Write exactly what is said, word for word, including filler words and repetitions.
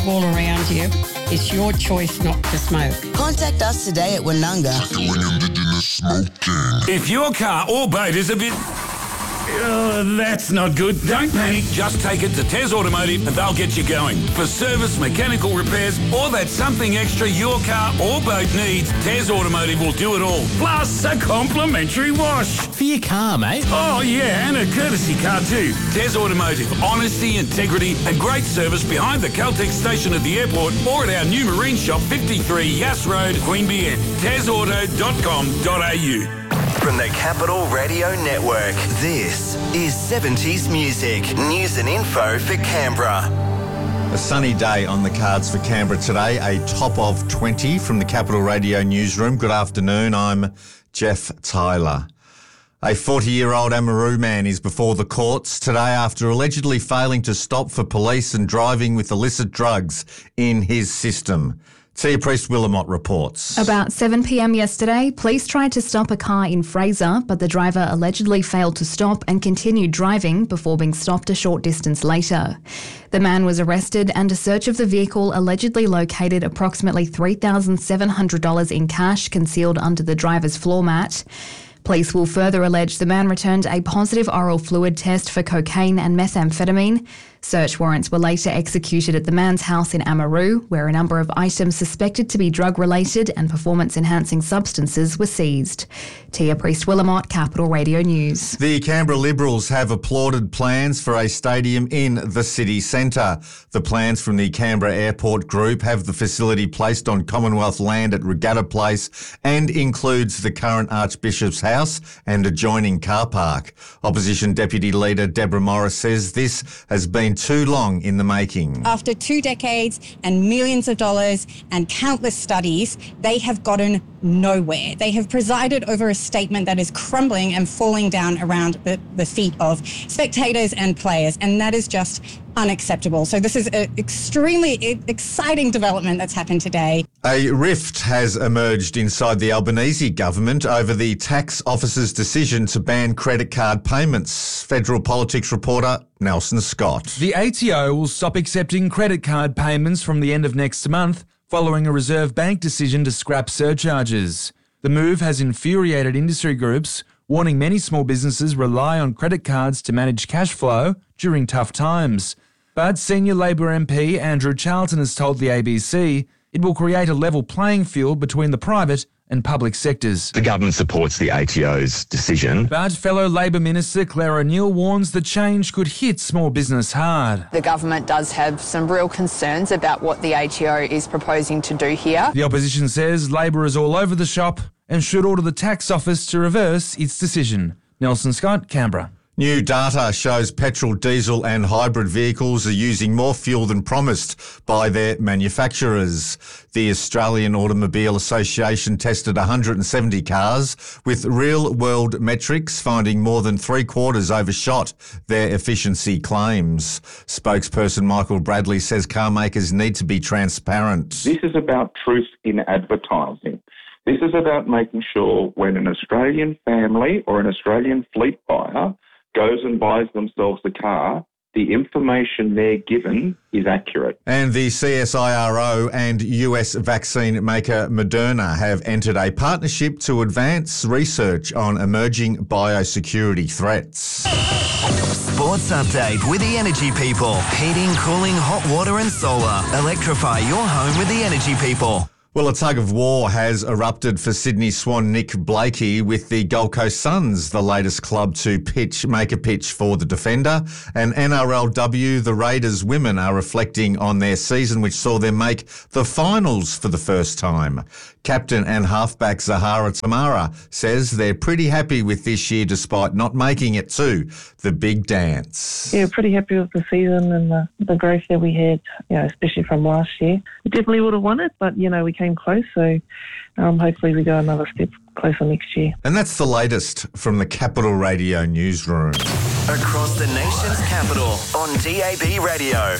all around you. It's your choice not to smoke. Contact us today at Woonunga. If your car or boat is a bit... Oh, that's not good. Don't panic. Just take it to Tez Automotive and they'll get you going. For service, mechanical repairs, or that something extra your car or boat needs, Tez Automotive will do it all. Plus a complimentary wash. For your car, mate. Oh, yeah, and a courtesy car too. Tez Automotive. Honesty, integrity and great service behind the Caltex station at the airport or at our new marine shop, fifty-three Yass Road, Queanbeyan. tez auto dot com dot a u. From the Capital Radio Network, this is seventies Music. News and info for Canberra. A sunny day on the cards for Canberra today, a top of twenty from the Capital Radio newsroom. Good afternoon, I'm Jeff Tyler. A forty-year-old Amaroo man is before the courts today after allegedly failing to stop for police and driving with illicit drugs in his system. Tia Priest-Willamott reports. About seven p.m. yesterday, police tried to stop a car in Fraser, but the driver allegedly failed to stop and continued driving before being stopped a short distance later. The man was arrested and a search of the vehicle allegedly located approximately three thousand seven hundred dollars in cash concealed under the driver's floor mat. Police will further allege the man returned a positive oral fluid test for cocaine and methamphetamine. Search warrants were later executed at the man's house in Amaroo, where a number of items suspected to be drug-related and performance-enhancing substances were seized. Tia Priest-Willamott, Capital Radio News. The Canberra Liberals have applauded plans for a stadium in the city centre. The plans from the Canberra Airport Group have the facility placed on Commonwealth land at Regatta Place and includes the current Archbishop's house and adjoining car park. Opposition Deputy Leader Deborah Morris says this has been too long in the making. After two decades and millions of dollars and countless studies, they have gotten nowhere. They have presided over a statement that is crumbling and falling down around the, the feet of spectators and players, and that is just unacceptable. So this is an extremely exciting development that's happened today. A rift has emerged inside the Albanese government over the tax office's decision to ban credit card payments. Federal politics reporter Nelson Scott. The A T O will stop accepting credit card payments from the end of next month, following a Reserve Bank decision to scrap surcharges. The move has infuriated industry groups, warning many small businesses rely on credit cards to manage cash flow during tough times. But senior Labor M P Andrew Charlton has told the A B C it will create a level playing field between the private and public sectors. The government supports the A T O's decision. But fellow Labor Minister Claire O'Neill warns the change could hit small business hard. The government does have some real concerns about what the A T O is proposing to do here. The opposition says Labor is all over the shop and should order the tax office to reverse its decision. Nelson Scott, Canberra. New data shows petrol, diesel and hybrid vehicles are using more fuel than promised by their manufacturers. The Australian Automobile Association tested one hundred seventy cars with real-world metrics, finding more than three-quarters overshot their efficiency claims. Spokesperson Michael Bradley says car makers need to be transparent. This is about truth in advertising. This is about making sure when an Australian family or an Australian fleet buyer goes and buys themselves a car, the information they're given is accurate. And the C S I R O and U S vaccine maker Moderna have entered a partnership to advance research on emerging biosecurity threats. Sports update with the Energy People. Heating, cooling, hot water and solar. Electrify your home with the Energy People. Well, a tug of war has erupted for Sydney Swan Nick Blakey, with the Gold Coast Suns the latest club to pitch, make a pitch for the defender. And N R L W, the Raiders women are reflecting on their season, which saw them make the finals for the first time. Captain and halfback Zahara Tamara says they're pretty happy with this year despite not making it to the big dance. Yeah, pretty happy with the season and the, the growth that we had, you know, especially from last year. We definitely would have won it, but, you know, we came close, so um, hopefully we go another step closer next year. And that's the latest from the Capital Radio newsroom. Across the nation's capital on D A B Radio.